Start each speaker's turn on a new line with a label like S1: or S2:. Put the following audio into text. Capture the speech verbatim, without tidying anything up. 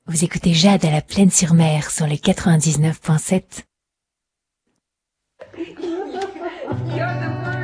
S1: Vous écoutez Jade à la Plaine-sur-Mer sur les quatre-vingt-dix-neuf point sept.
S2: You're the